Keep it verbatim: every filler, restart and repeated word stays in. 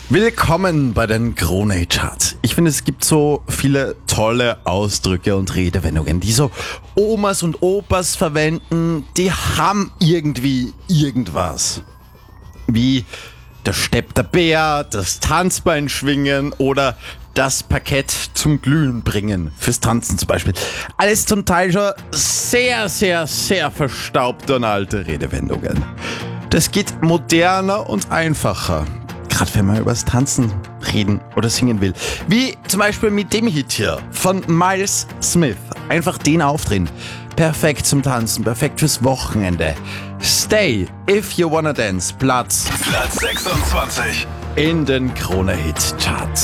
Willkommen bei den Krone-Charts. Ich finde, es gibt so viele tolle Ausdrücke und Redewendungen, die so Omas und Opas verwenden, die haben irgendwie irgendwas. Wie der Stepp der Bär, das Tanzbein schwingen oder das Parkett zum Glühen bringen, fürs Tanzen zum Beispiel. Alles zum Teil schon sehr, sehr, sehr verstaubte und alte Redewendungen. Das geht moderner und einfacher. Gerade wenn man über das Tanzen reden oder singen will. Wie zum Beispiel mit dem Hit hier von Miles Smith. Einfach den aufdrehen. Perfekt zum Tanzen, perfekt fürs Wochenende. Stay, if you wanna dance. Platz, Platz sechsundzwanzig. in den Krone-Hit-Charts.